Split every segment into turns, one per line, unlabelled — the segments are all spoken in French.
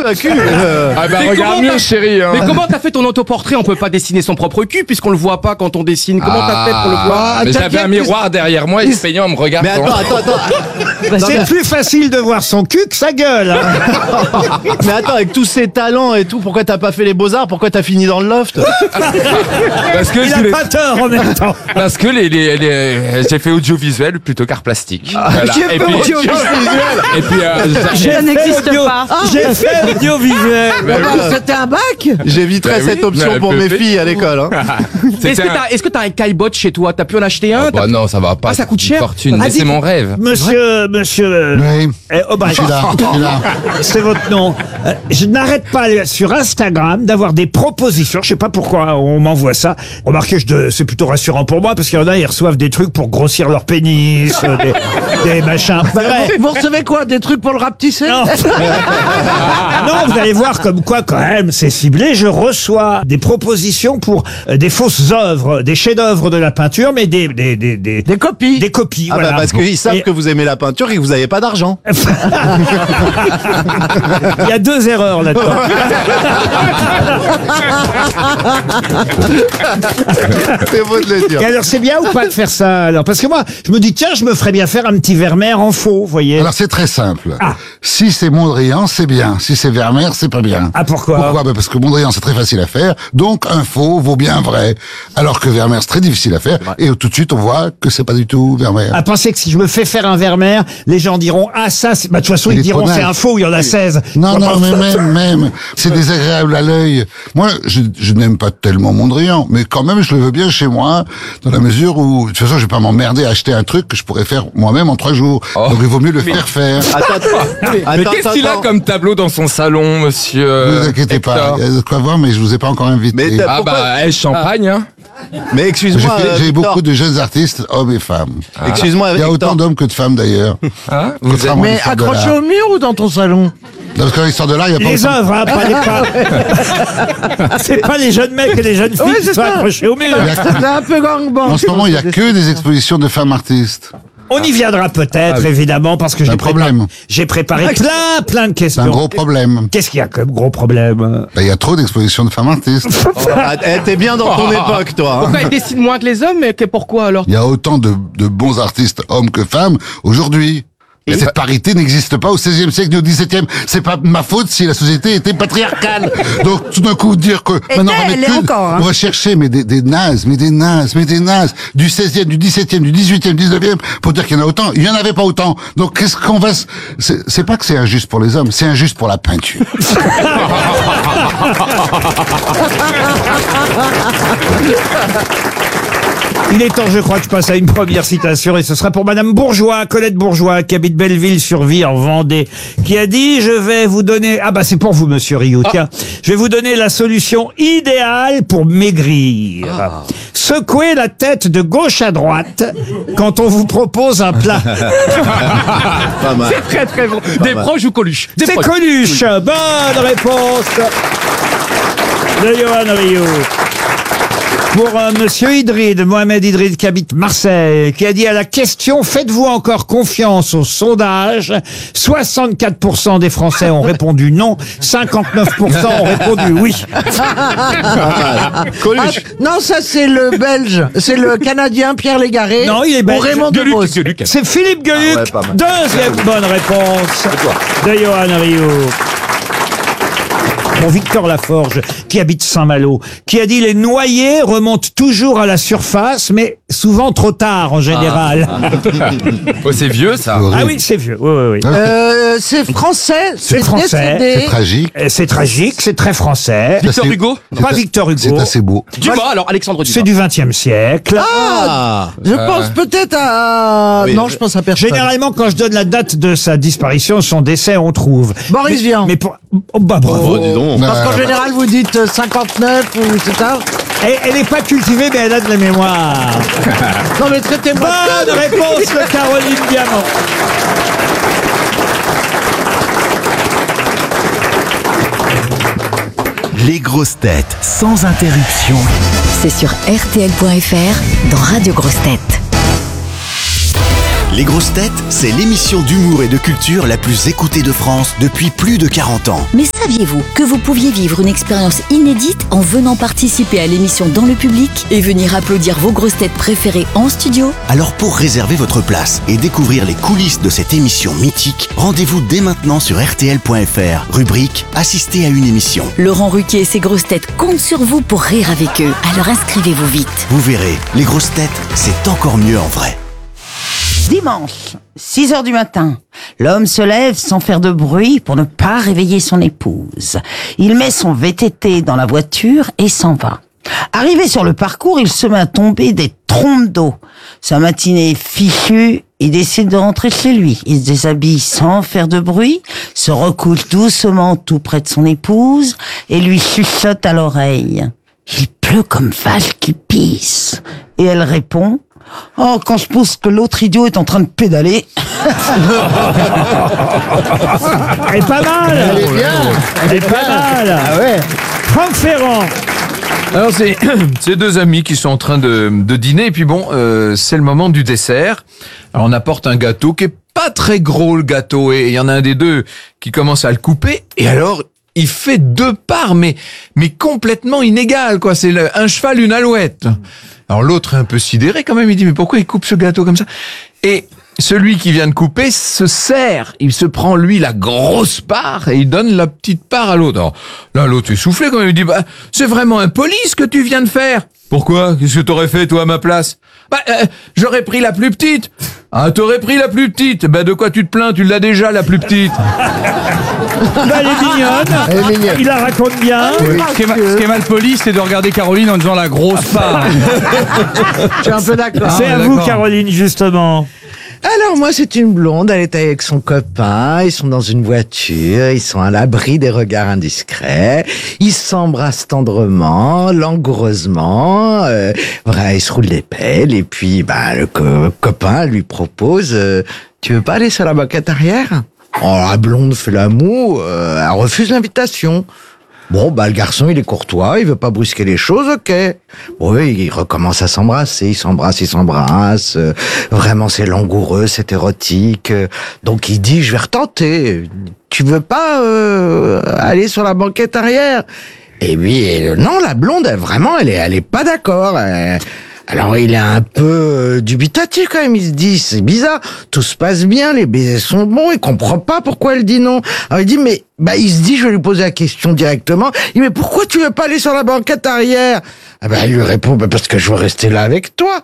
un cul.
Ah bah
Mais
regarde
comment
mieux, chérie. Hein.
Mais comment t'as fait ton autoportrait? On peut pas dessiner son propre cul puisqu'on le voit pas quand on dessine. Comment t'as fait pour le voir?
Mais j'avais un miroir derrière moi et le peignant me regarde.
Mais attends.
C'est plus facile de voir son cul que sa gueule. Hein.
Mais attends, avec tous ces talents et tout, pourquoi t'as pas fait les beaux-arts? Pourquoi t'as fini dans le loft?
Parce que
Il a pas tort en même temps.
Parce que j'ai fait audiovisuel plutôt qu'art plastique. Voilà.
J'ai fait audiovisuel.
Et puis
Ça n'existe pas.
J'ai fait audiovisuel.
C'était un bac.
J'éviterais
Bah oui,
cette option
mais
pour
elle
mes
peut
filles à l'école. Hein.
Est-ce que t'as un Kybot chez toi? T'as pu en acheter un?
bah non, ça va pas.
Ah, ça coûte cher.
Fortune. Mais c'est mon rêve.
Monsieur,
Oui,
Aubry,
je suis là.
c'est votre nom. Je n'arrête pas sur Instagram d'avoir des propositions. Je sais pas pourquoi on m'envoie ça. Remarquez, c'est plutôt rassurant pour moi parce qu'il y en a, ils reçoivent des trucs pour grossir leur pénis, des machins.
Vous recevez quoi? Des trucs pour le rapetisser?
Non. Non, vous allez voir comme quoi quand même c'est ciblé. Je reçois des propositions pour des fausses œuvres, des chefs-d'œuvre de la peinture, mais des
copies.
Des copies.
Ah
voilà.
bah parce qu'ils savent que vous aimez la peinture et que vous n'avez pas d'argent.
Il y a 2 erreurs là-dedans.
C'est beau de le dire.
Et alors c'est bien ou pas de faire ça alors? Parce que moi je me dis tiens je me ferais bien faire un petit Vermeer en faux, vous voyez.
Alors c'est très simple.
Ah.
Si c'est Mondrian, c'est bien. Si c'est Vermeer, c'est pas bien.
Ah pourquoi?
Pourquoi? Parce que Mondrian c'est très facile à faire, donc un faux vaut bien un vrai. Alors que Vermeer c'est très difficile à faire, et tout de suite on voit que c'est pas du tout Vermeer.
À penser que si je me fais faire un Vermeer, les gens diront ah ça c'est... Bah de toute façon
Il
ils
est
diront
trop
c'est
dingue.
un faux, il y en a 16.
Non, mais même, c'est désagréable à l'œil. Moi, je n'aime pas tellement Mondrian, mais quand même, je le veux bien chez moi, dans la mesure où, de toute façon, je vais pas m'emmerder à acheter un truc que je pourrais faire moi-même en 3 jours. Donc, il vaut mieux le faire.
Mais qu'est-ce qu'il a comme tableau dans son salon, monsieur
Ne vous inquiétez pas,
Hector
il y a de quoi voir, mais je vous ai pas encore invité.
Mais
Ah
pourquoi-
bah, champagne, hein.
Mais excuse-moi,
J'ai
Victor.
beaucoup de jeunes artistes, hommes et femmes.
Excuse-moi,
Il y a
Victor.
autant d'hommes que de femmes d'ailleurs.
Hein
Contrairement à
Mais
l'histoire de
accroché
l'art.
au mur ou dans ton salon?
Parce que l'histoire de l'art, il y a pas
Les
autant.
œuvres, hein, c'est pas les jeunes mecs et les jeunes filles
Ouais,
qui
c'est
sont
ça.
accrochés au mur.
C'est un peu gangbang.
En ce moment, il y a que des expositions de femmes artistes.
On y viendra peut-être, évidemment, parce que
C'est un problème.
j'ai préparé plein de
C'est
questions.
un gros problème.
Qu'est-ce qu'il y a comme gros problème?
Il y a trop d'expositions de femmes artistes.
Ah, t'es bien dans ton époque, toi. Hein.
Pourquoi ils dessinent moins que les hommes? Mais pourquoi alors?
Il y a autant de bons artistes, hommes que femmes, aujourd'hui. Et cette parité n'existe pas au XVIe siècle ni au XVIIe. C'est pas ma faute si la société était patriarcale. Donc, tout d'un coup, dire que maintenant on va
elle
mettre
est
que-
encore, hein.
on va chercher des nazes, du XVIe, du XVIIe, du XVIIIe, du XIXe, pour dire qu'il y en a autant. Il y en avait pas autant. Donc, qu'est-ce qu'on va c'est pas que c'est injuste pour les hommes, c'est injuste pour la peinture.
Il est temps, je crois, que je passe à une première citation, et ce sera pour Madame Bourgeois, Colette Bourgeois, qui habite Belleville-sur-Vie, en Vendée, qui a dit, je vais vous donner, ah bah c'est pour vous, Monsieur Rio, tiens, je vais vous donner la solution idéale pour maigrir. Secouez la tête de gauche à droite quand on vous propose un plat.
Pas mal.
Très très bon. Des proches ou Coluche? Des
C'est
proches.
Coluche. Bonne réponse de Johan Rio. Pour Monsieur Idrid, Mohamed Idrid, qui habite Marseille, qui a dit à la question « Faites-vous encore confiance au sondage ?» 64% des Français ont répondu non, 59% ont répondu oui.
Coluche.
Non, ça c'est le Belge. C'est le Canadien Pierre Légaré.
Non, il est
Ou
belge.
Raymond DeVos.
C'est Philippe Gueluc.
Ah ouais, pas mal.
Deuxième bonne réponse de Johan Rio. Pour Victor Laforge, qui habite Saint-Malo, qui a dit « Les noyés remontent toujours à la surface, mais souvent trop tard en général.
Oh, c'est vieux, ça.
Ah oui, c'est vieux. Oui.
C'est français.
C'est français.
décédé.
C'est tragique.
C'est tragique, c'est très français.
Victor
C'est-
Hugo?
Pas Victor
C'est
Hugo.
assez beau.
Dumas, alors Alexandre Dumas.
C'est du XXe siècle.
Ah.
Je pense peut-être à...
Oui.
Non, je pense à personne.
Généralement, quand je donne la date de sa disparition, son décès, on trouve.
Boris Vian.
Mais pour... Oh, bah bravo.
Oh, dis donc.
Parce qu'en général, vous dites 59 ou c'est ça.
Elle n'est pas cultivée, mais elle a de la mémoire.
Non, mais traitez-moi.
Bonne réponse de Caroline Diamant.
Les grosses têtes sans interruption.
C'est sur RTL.fr dans Radio Grosses Têtes.
Les grosses têtes, c'est l'émission d'humour et de culture la plus écoutée de France depuis plus de 40 ans.
Mais saviez-vous que vous pouviez vivre une expérience inédite en venant participer à l'émission dans le public et venir applaudir vos grosses têtes préférées en studio?
Alors pour réserver votre place et découvrir les coulisses de cette émission mythique, rendez-vous dès maintenant sur rtl.fr, rubrique Assister à une émission.
Laurent Ruquier et ses grosses têtes comptent sur vous pour rire avec eux. Alors inscrivez-vous vite.
Vous verrez, les grosses têtes, c'est encore mieux en vrai.
Dimanche, 6h du matin, l'homme se lève sans faire de bruit pour ne pas réveiller son épouse. Il met son VTT dans la voiture et s'en va. Arrivé sur le parcours, il se met à tomber des trompes d'eau. Sa matinée est fichue, il décide de rentrer chez lui. Il se déshabille sans faire de bruit, se recouche doucement tout près de son épouse et lui chuchote à l'oreille. Il pleut comme vache qui pisse. Et elle répond: oh, quand je pense que l'autre idiot est en train de pédaler.
Elle est pas mal. Elle est pas mal.
Ah ouais.
Franck Ferrand.
Alors c'est deux amis qui sont en train de dîner et puis bon, c'est le moment du dessert. Alors on apporte un gâteau qui est pas très gros, le gâteau, et il y en a un des deux qui commence à le couper et alors il fait deux parts mais complètement inégales, quoi. C'est un cheval, une alouette. Alors l'autre est un peu sidéré quand même, il dit mais pourquoi il coupe ce gâteau comme ça? Et celui qui vient de couper se sert, il se prend lui la grosse part et il donne la petite part à l'autre. Alors là l'autre est soufflé quand même, il dit bah c'est vraiment impoli ce que tu viens de faire. Pourquoi? Qu'est-ce que t'aurais fait toi à ma place? J'aurais pris la plus petite. Ah, t'aurais pris la plus petite. De quoi tu te plains? Tu l'as déjà la plus petite.
Elle est mignonne. Il la raconte bien.
Ce qui est mal poli, c'est de regarder Caroline en disant la grosse part.
Je suis un peu d'accord.
C'est à vous, Caroline, justement.
Alors moi, c'est une blonde, elle est avec son copain, ils sont dans une voiture, ils sont à l'abri des regards indiscrets, ils s'embrassent tendrement, langoureusement, ils se roulent des pelles, et puis le copain lui propose tu veux pas aller sur la banquette arrière? Oh, la blonde fait l'amour, elle refuse l'invitation. Bon, le garçon, il est courtois, il veut pas brusquer les choses, ok. Oui, il recommence à s'embrasser, ils s'embrassent. Vraiment, c'est langoureux, c'est érotique. Donc, il dit, je vais retenter. Tu veux pas aller sur la banquette arrière? Et puis, non, la blonde, elle est pas d'accord. Alors, il est un peu dubitatif quand même. Il se dit, c'est bizarre, tout se passe bien, les baisers sont bons, il comprend pas pourquoi elle dit non. Alors, il dit, il se dit, je vais lui poser la question directement. Il dit, mais pourquoi tu veux pas aller sur la banquette arrière? Il lui répond, parce que je veux rester là avec toi.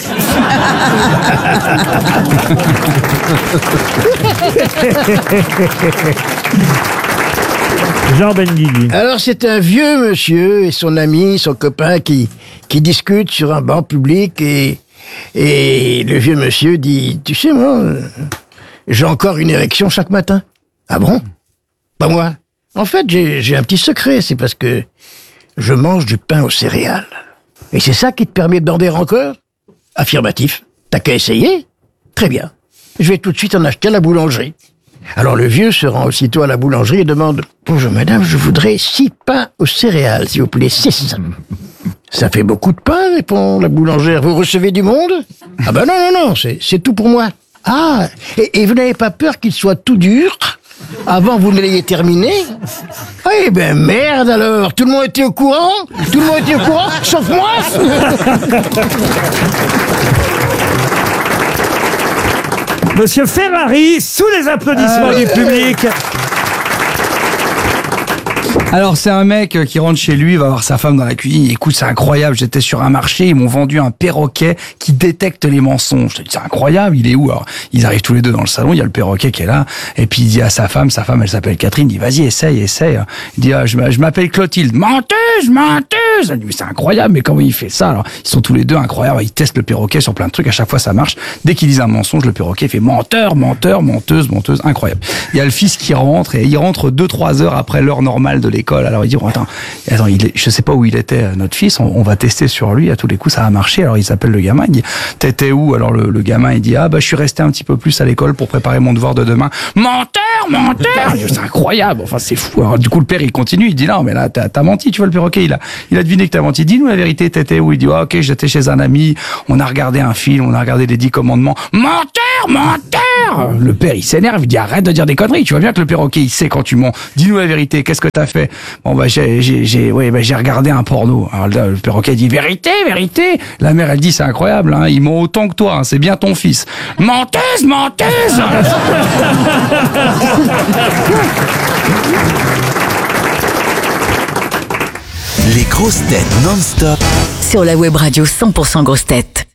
Jean Benguigui.
Alors c'est un vieux monsieur et son ami, son copain qui discutent sur un banc public et le vieux monsieur dit, tu sais moi, j'ai encore une érection chaque matin. Ah bon? Pas moi. En fait j'ai un petit secret, c'est parce que je mange du pain aux céréales. Et c'est ça qui te permet de bander encore? Affirmatif. T'as qu'à essayer? Très bien. Je vais tout de suite en acheter à la boulangerie. Alors le vieux se rend aussitôt à la boulangerie et demande « Bonjour madame, je voudrais 6 pains aux céréales, s'il vous plaît, 6. » « Ça fait beaucoup de pain, répond la boulangère. Vous recevez du monde? Ah non, c'est tout pour moi. Ah, et vous n'avez pas peur qu'il soit tout dur avant que vous ne l'ayez terminé? Eh ben merde alors, tout le monde était au courant? Tout le monde était au courant, sauf moi?
Monsieur Ferrari, sous les applaudissements du public.
Alors c'est un mec qui rentre chez lui, il va voir sa femme dans la cuisine, écoute c'est incroyable, j'étais sur un marché, ils m'ont vendu un perroquet qui détecte les mensonges. Je te dis c'est incroyable, il est où? Alors ils arrivent tous les deux dans le salon, il y a le perroquet qui est là, et puis il dit à sa femme elle s'appelle Catherine, il dit vas-y essaye. Il dit je m'appelle Clotilde, menteuse. Elle dit mais c'est incroyable, mais comment il fait ça? Alors ils sont tous les deux incroyables, ils testent le perroquet sur plein de trucs, à chaque fois ça marche. Dès qu'ils disent un mensonge, le perroquet fait menteur, menteuse, incroyable. Il y a le fils qui rentre, et il rentre 2-3 heures après l'heure normale de l'école. l'école. Alors il dit, attends, je sais pas où il était, notre fils, on va tester sur lui, à tous les coups ça a marché. Alors il s'appelle le gamin, il dit, t'étais où? Alors le gamin il dit, je suis resté un petit peu plus à l'école pour préparer mon devoir de demain. Menteur! C'est incroyable, enfin c'est fou. Alors du coup le père il continue, il dit, non mais là t'as menti, tu vois, le perroquet il a deviné que t'as menti. Dis-nous la vérité, t'étais où? Il dit, ok, j'étais chez un ami, on a regardé un film, on a regardé les 10 commandements. Menteur! Le père il s'énerve, il dit, arrête de dire des conneries, tu vois bien que le perroquet il sait quand tu mens. Dis-nous la vérité, qu'est-ce que t'as fait? Bon j'ai regardé un porno. Alors le perroquet dit, vérité. La mère elle dit, c'est incroyable, hein, ils ment autant que toi, hein, c'est bien ton fils. Menteuse!
Les grosses têtes non-stop
Sur la web radio 100% grosses têtes.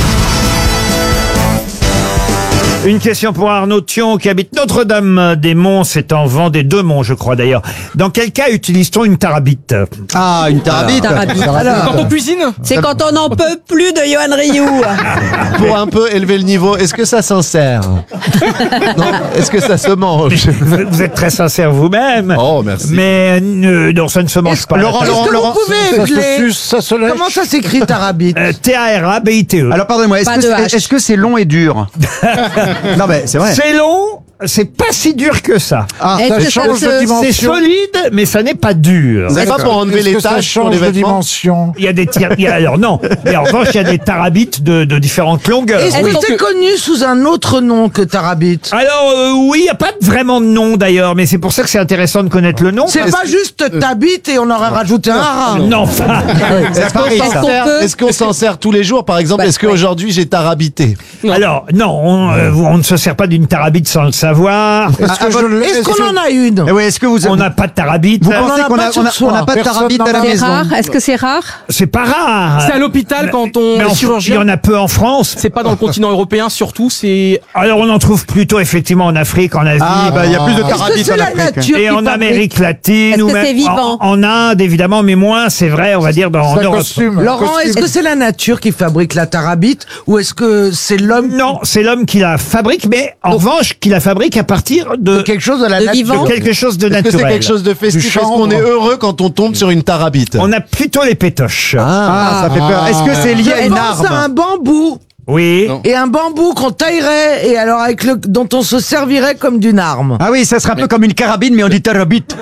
Une question pour Arnaud Thion qui habite Notre-Dame-des-Monts, c'est en Vendée, 2 Monts je crois d'ailleurs. Dans quel cas utilise-t-on une tarabite?
Ah, une tarabite.
Quand on cuisine?
C'est quand on n'en peut plus de Yoann Rioux.
Pour un peu élever le niveau, est-ce que ça s'en sert? Non, est-ce que ça se mange?
Vous êtes très sincère vous-même.
Oh, merci.
Mais non, ça ne se mange pas.
Est-ce que vous pouvez épeler
Ça se lèche.
Comment ça s'écrit tarabite?
T-A-R-A-B-I-T-E.
Alors pardonnez-moi,
Pas de H.
est-ce que c'est long et dur? Non mais c'est vrai.
C'est long, c'est pas si dur que ça.
Ah,
Est-ce
Ça
que
change de
C'est
dimension.
solide, mais ça n'est pas dur.
C'est pas pour enlever les
Est-ce que ça
taches sur
change
les
de
vêtements?
dimension.
Il y a des alors non. Mais en revanche, il y a des tarabites de différentes longueurs.
Est-ce que c'est connu sous un autre nom que tarabite?
Alors oui, il n'y a pas vraiment de nom d'ailleurs, mais c'est pour ça que c'est intéressant de connaître le nom.
C'est pas juste t'habites et on aurait rajouté un rat.
Non, enfin,
Est-ce qu'on s'en sert tous les jours? Par exemple, est-ce qu'aujourd'hui j'ai tarabité?
alors non, on ne se sert pas d'une tarabite sans le savoir.
Est-ce qu'on en a une?
Eh oui, est-ce que vous
On n'a pas de tarabite.
vous
en
pensez
a
qu'on
pas
a,
sur
on a-
soi.
on n'a pas de
Personne
tarabite à la
n'en a.
maison?
Est-ce que c'est rare?
C'est pas rare.
C'est à l'hôpital quand on
Mais
est
il y
chirurgien.
en a peu en France.
C'est pas dans le continent européen surtout, c'est...
Alors on en trouve plutôt effectivement en Afrique, en Asie.
Ah bah il y a plus de
Est-ce que
tarabite
c'est
en
la
Afrique.
nature
Et
qui
en
fabrique?
Amérique latine
Est-ce
ou
que
même
c'est vivant
en Inde évidemment, mais moins c'est vrai, on va dire en
C'est un
Europe.
costume.
Laurent, est-ce que c'est la nature qui fabrique la tarabite ou est-ce que c'est l'homme
Non, c'est l'homme qui la fabrique, mais en revanche qui la fabrique à partir
de
de
quelque chose de la
De
nature?
vivant?
quelque chose de
Est-ce que
naturel.
c'est quelque chose de festif?
Du
Est-ce qu'on
chanvre.
est heureux quand on tombe sur une tarabite?
On a plutôt les pétoches.
Ah, ça fait peur. Est-ce que c'est lié à
Je
une
pense à un
arme?
bambou.
Oui.
Et un bambou qu'on taillerait et alors avec dont on se servirait comme d'une arme.
Ah oui, ça serait un peu comme une carabine, mais on dit tarabite.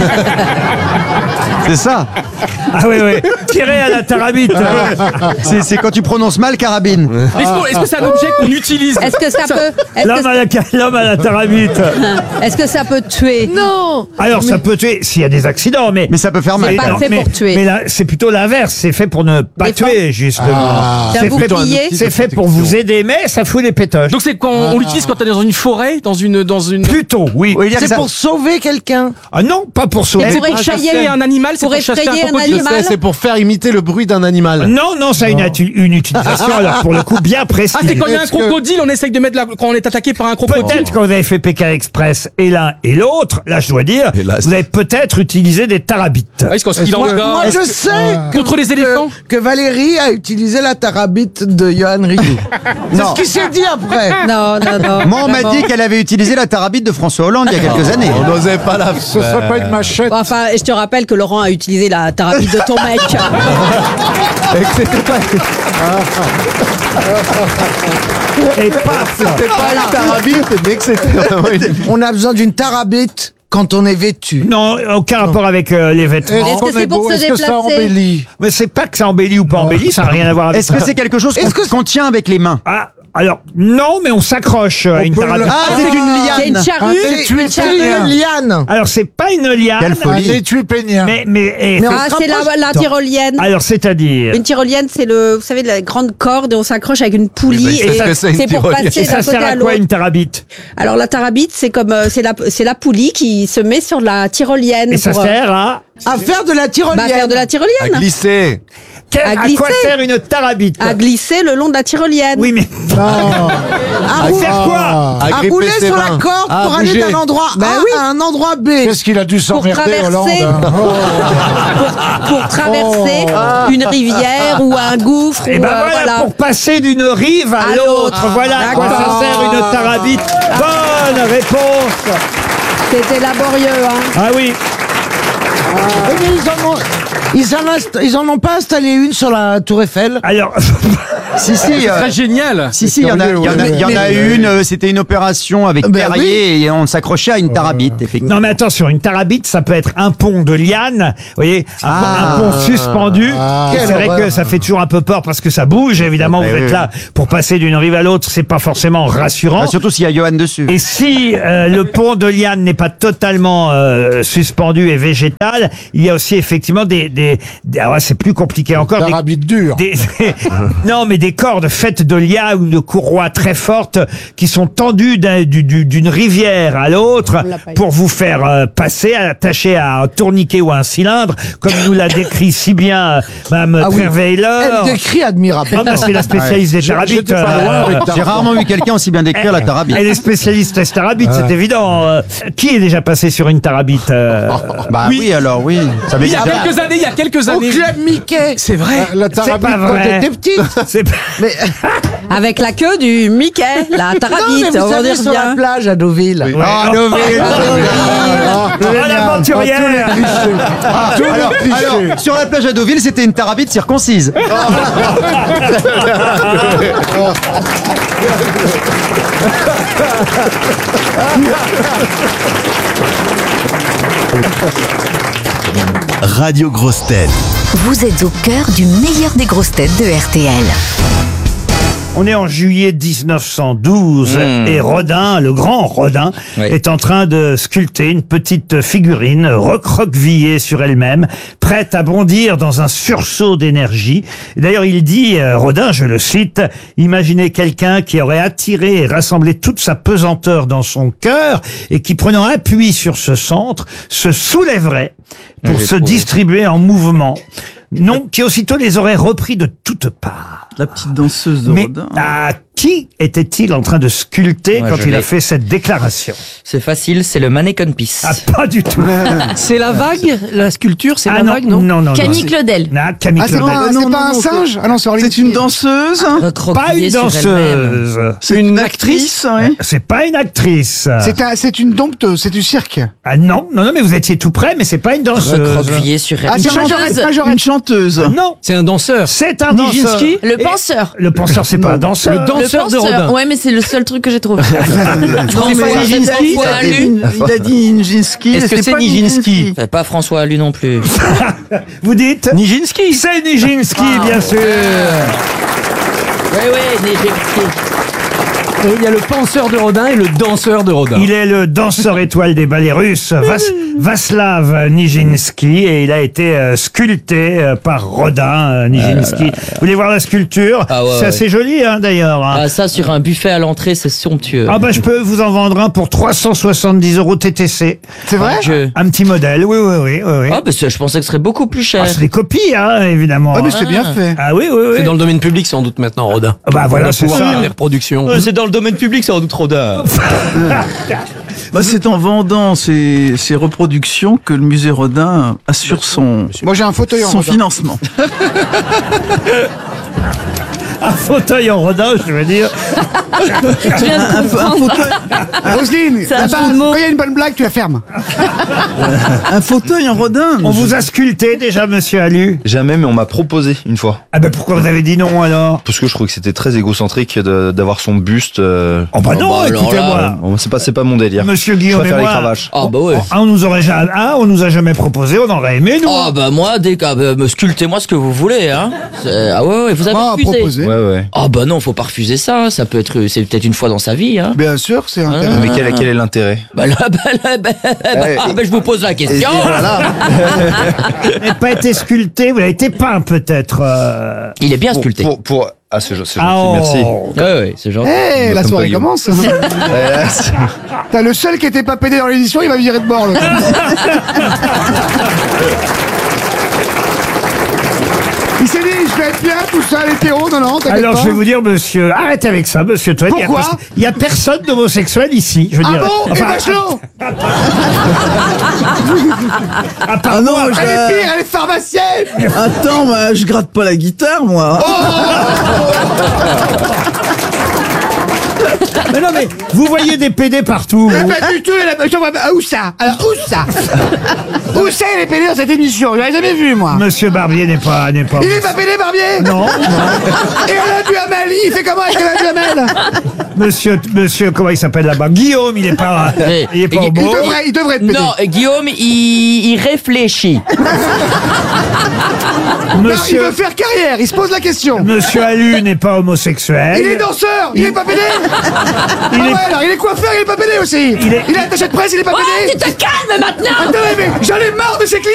C'est ça.
Ah oui, oui. Tirer à la tarabite.
C'est quand tu prononces mal carabine.
Est-ce que c'est un objet qu'on utilise?
Est-ce que ça peut,
L'homme à la tarabite.
est-ce que ça peut tuer?
Non.
Alors ça peut tuer s'il y a des accidents, mais
Mais ça peut faire mal.
pas
alors,
fait pour tuer.
Mais là, c'est plutôt l'inverse. C'est fait pour ne pas
Défendre.
tuer, justement.
C'est un bouclier?
C'est fait pour vous aider, mais ça fout les pétoches.
Donc c'est quand on l'utilise quand t'es dans une forêt, dans une...
Plutôt, oui.
Oui, dire que
C'est
ça-
pour sauver quelqu'un.
Ah non, pas pour sauver.
Pour effrayer
un animal,
pour effrayer un animal?
C'est pour faire imiter le bruit d'un animal.
Non, ça a une utilisation, alors pour le coup, bien précise.
Ah, c'est quand il y a un crocodile, on essaye de mettre quand on est attaqué par un crocodile.
Peut-être quand vous avez fait Pékin Express et l'un et l'autre, là je dois dire,
Hélas.
vous avez peut-être utilisé des tarabites.
Est-ce qu'on se dit
Moi,
encore
je sais
contre les éléphants
que Valérie a utilisé la tarabite de Yoann Rioux. C'est ce qui s'est dit après.
Non.
Moi, on m'a dit qu'elle avait utilisé la tarabite de François Hollande il y a quelques années.
On n'osait pas la
Ce serait pas une machette.
Bon, enfin, je te rappelle que Laurent a utilisé la tarabite de ton mec.
Et paf
C'était pas une tarabite, mais que c'était vraiment une...
On a besoin d'une tarabite quand on est vêtu.
Non, aucun rapport avec les vêtements.
Est-ce que
qu'on
c'est
est
pour
beau?
se
Est-ce que ça
déplacer?
embellit?
Mais c'est pas que ça embellit ou pas embellit, ça n'a rien à voir avec
Est-ce que c'est quelque chose qu'on tient avec les mains?
Ah, alors, non, mais on s'accroche à une
peut le-
tarabite.
Ah, c'est une
C'est une
liane.
charrue?
C'est une liane.
Alors, c'est pas une liane.
Quelle
Un
folie.
étui peignien.
Mais
Ah, c'est la tyrolienne.
alors, c'est-à-dire.
Une tyrolienne, c'est vous savez, la grande corde et on s'accroche avec une poulie
Mais
et
qu'est-ce que c'est, une
c'est pour
tyrolienne?
passer
Et
d'un
ça
côté
sert
à
à quoi
l'autre.
une tarabite?
Alors la tarabite, c'est comme c'est la poulie qui se met sur la tyrolienne
Et ça
pour
sert à.
À faire de la tyrolienne.
faire de la
À
tyrolienne,
glisser.
À
glisser.
quoi sert une tarabite?
à glisser le long de la tyrolienne.
Oui, mais.
À
À faire quoi?
À
gripper
rouler
ses
sur
mains.
la corde
À
pour aller
bouger.
d'un endroit A à un endroit B.
Qu'est-ce qu'il a dû s'emmerder,
traverser.
Hollande, hein?
Pour traverser une rivière ou un gouffre.
Et
ou,
ben voilà, pour passer d'une rive à
À
l'autre.
l'autre.
Voilà à quoi ça
D'accord.
sert une tarabite. Bonne réponse.
C'était laborieux, hein.
Ah oui.
Ils en ont pas installé une sur la Tour Eiffel?
Alors,
Si,
Très génial.
Si, il y en a une, c'était une opération avec Perrier et on s'accrochait à une tarabite, effectivement.
non mais attention, une tarabite, ça peut être un pont de liane, vous voyez, un pont suspendu. Et c'est vrai que ça fait toujours un peu peur parce que ça bouge, évidemment, vous êtes là pour passer d'une rive à l'autre, c'est pas forcément rassurant.
Bah, surtout s'il y a Johan dessus.
Et si le pont de liane n'est pas totalement suspendu et végétal, il y a aussi effectivement alors c'est plus compliqué encore.
Tarabite dure.
Non, mais des cordes faites de lias ou de courroies très fortes qui sont tendues d'une rivière à l'autre pour vous faire passer, attachées à un tourniquet ou à un cylindre, comme nous l'a décrit si bien Mme Trierweiler.
Elle décrit admirablement.
Ah, bah, c'est la spécialiste des tarabites.
J'ai rarement vu quelqu'un aussi bien décrire la tarabite.
Elle est spécialiste des tarabites, c'est évident. Qui est déjà passé sur une tarabite
Bah oui, alors oui. Ça
Il y a quelques années.
Au club Mickey.
C'est vrai.
La tarabite
pas
quand
vrai.
t'étais petite.
C'est pas-
Avec la queue du Mickey, la
Non, mais
tarabite,
vous
on va
savez,
dire
sur la
bien.
plage à Deauville.
Ouais.
Ah,
l'aventurière.
Alors, sur la plage à Deauville, c'était une tarabite circoncise.
Radio Grosses Têtes.
Vous êtes au cœur du meilleur des grosses têtes de RTL.
On est en juillet 1912 et Rodin, le grand Rodin, est en train de sculpter une petite figurine recroquevillée sur elle-même, prête à bondir dans un sursaut d'énergie. D'ailleurs, il dit, Rodin, je le cite, « Imaginez quelqu'un qui aurait attiré et rassemblé toute sa pesanteur dans son cœur et qui, prenant appui sur ce centre, se soulèverait pour se distribuer en mouvement. Non, qui aussitôt les aurait repris de toutes parts. »
La petite danseuse de
Mais
Rodin.
qui était-il en train de sculpter quand il a fait cette déclaration?
C'est facile, c'est le Mannequin Peace.
Ah, pas du tout.
C'est la vague, la sculpture, c'est la
non,
vague, non?
non.
Camille Claudel.
Non, Camille
Ah, c'est
Claudel.
pas un singe? Ah non, c'est
C'est une danseuse.
Pas une danseuse.
C'est une actrice. Ouais.
C'est pas une actrice.
C'est une dompteuse, c'est du cirque.
Ah non, mais vous étiez tout près, mais c'est pas une danseuse.
Recroquevillée sur elle.
Ah, c'est Majorette.
Une chanteuse.
Non,
C'est un danseur.
c'est un danseur.
Nijinsky.
Le penseur.
Le penseur, c'est pas un danseur.
Le danseur de Rodin.
Ouais, mais c'est le seul truc que j'ai trouvé.
François
Nijinsky.
Il a dit Nijinsky.
Est-ce que c'est Nijinsky?
Pas François Allu non plus.
Vous dites
Nijinsky.
C'est Nijinsky, bien sûr.
Oui, Nijinsky.
Et il y a le penseur de Rodin et le danseur de Rodin.
Il est le danseur étoile des ballets russes, Vaslav Nijinsky, et il a été sculpté par Rodin Nijinsky. Vous voulez voir la sculpture?
Ah ouais,
c'est assez joli, hein, d'ailleurs.
Ah, ça, sur un buffet à l'entrée, c'est somptueux.
Ah bah je peux vous en vendre un pour 370 € TTC.
C'est vrai?
Un petit modèle, oui.
Ah, bah, je pensais que ce serait beaucoup plus cher.
Ah, c'est des copies, hein, évidemment.
Ah, mais c'est bien fait.
Ah oui.
C'est dans le domaine public sans doute maintenant, Rodin.
Ah bah voilà,
On va
c'est
pouvoir
ça.
faire les reproductions.
C'est dans le domaine public, sans doute Rodin.
Bah, c'est en vendant ces reproductions que le musée Rodin assure son
Moi, j'ai un fauteuil en
son
Rodin.
financement.
Un fauteuil en Rodin, je veux dire.
Je viens de comprendre.
Roselyne,
C'est un
là-bas,
jeu de mots.
quand il y a une bonne blague, tu la fermes.
Un fauteuil en Rodin.
On vous a sculpté déjà, monsieur Allu?
Jamais, mais on m'a proposé une fois.
Ah ben pourquoi vous avez dit non alors?
Parce que je trouvais que c'était très égocentrique d'avoir son buste.
Oh bah non,
bah alors
écoutez-moi.
là,
C'est pas mon délire.
Monsieur
Je
Guillaume et
préfère les
moi,
cravaches.
Ah, bah ouais.
on nous a jamais proposé, on aurait aimé nous.
Ah, bah moi, sculptez-moi ce que vous voulez, hein. Ah ouais, vous avez
Moi,
refusé.
proposé.
Ouais.
Ah bah non, faut pas refuser ça. Ça peut être, c'est peut-être une fois dans sa vie, hein.
Bien sûr, c'est
Hein?
intéressant.
Mais quel est l'intérêt?
Je vous pose la question.
Vous n'avez pas été sculpté, vous avez été peint peut-être.
Il est bien sculpté.
Ah, c'est gentil,
Ah, oh.
merci.
Ouais, c'est gentil.
Eh, la
Comme
soirée
pas Guillaume.
commence. T'as le seul qui était pas pédé dans l'édition, il va virer de bord. Là. Il s'est dit, je vais être bien tout seul, hétéro, non, t'inquiète
Alors
pas.
je vais vous dire, monsieur, arrêtez avec ça, monsieur Toine.
Pourquoi?
Il y a personne d'homosexuel ici. Je veux
Ah
dire.
bon? Et Bachelot?
À part
Ah non,
moi.
Elle est pire, elle est pharmacienne.
Attends, moi, je gratte pas la guitare, moi.
Mais non, mais vous voyez des PD partout. vous.
Pas du tout, où ça? Alors, où ça? Où c'est les PD dans cette émission? Je l'avais jamais vu, moi.
Monsieur Barbier n'est pas.
Il est pas PD, Barbier?
Non.
Et Alain Duhamel, il fait comment avec Alain Duhamel?
Monsieur, comment il s'appelle là-bas? Guillaume, il est pas homo.
Il devrait être PD.
Non, Guillaume, il réfléchit.
Non, il veut faire carrière, il se pose la question.
Monsieur Allu n'est pas homosexuel.
Il est danseur, il est pas PD. Alors, il est coiffeur, il est pas PD aussi. Il est attaché de presse, il est pas PD.
Tu te calmes maintenant.
Attendez, mais j'en ai marre de ces clichés.